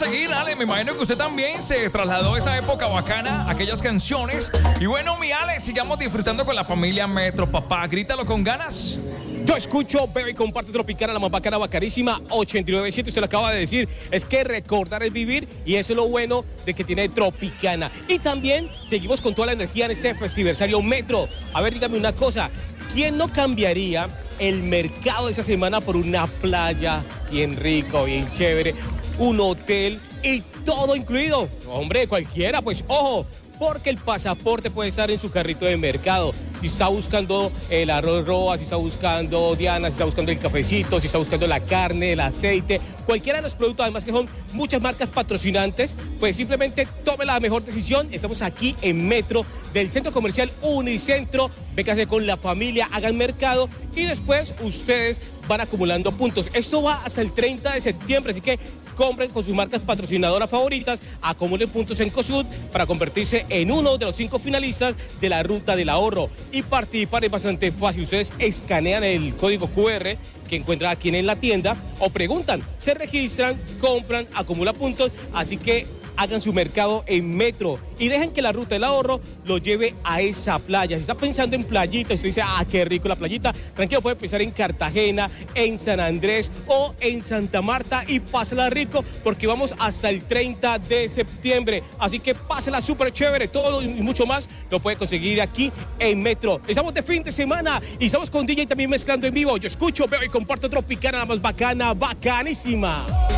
seguir, Ale. Me imagino que usted también se trasladó a esa época bacana, aquellas canciones. Y bueno, mi Ale, sigamos disfrutando con la familia Metro. Papá, grítalo con ganas. Yo escucho Bebe y comparte Tropicana, la más bacana, bacanísima, 89.7. Usted lo acaba de decir, es que recordar es vivir y eso es lo bueno de que tiene Tropicana. Y también seguimos con toda la energía en este festiversario Metro. A ver, dígame una cosa, ¿quién no cambiaría el mercado de esa semana por una playa bien rico, bien chévere, un hotel y todo incluido? Hombre, cualquiera, pues ojo, porque el pasaporte puede estar en su carrito de mercado. Si está buscando el arroz roa, si está buscando Diana, si está buscando el cafecito, si está buscando la carne, el aceite, cualquiera de los productos, además que son muchas marcas patrocinantes, pues simplemente tome la mejor decisión. Estamos aquí en Metro del Centro Comercial Unicentro. Véngase con la familia, hagan mercado y después ustedes van acumulando puntos. Esto va hasta el 30 de septiembre, así que compren con sus marcas patrocinadoras favoritas, acumulen puntos en COSUD para convertirse en uno de los 5 finalistas de la Ruta del Ahorro. Y participar es bastante fácil. Ustedes escanean el código QR que encuentran aquí en la tienda o preguntan, se registran, compran, acumulan puntos, así que hagan su mercado en Metro y dejen que la Ruta del Ahorro lo lleve a esa playa. Si está pensando en playita y usted dice, qué rico la playita, tranquilo, puede pensar en Cartagena, en San Andrés o en Santa Marta y pásala rico porque vamos hasta el 30 de septiembre. Así que pásala súper chévere, todo y mucho más lo puede conseguir aquí en Metro. Estamos de fin de semana y estamos con DJ también mezclando en vivo. Yo escucho, veo y comparto Tropicana, la más bacana, bacanísima.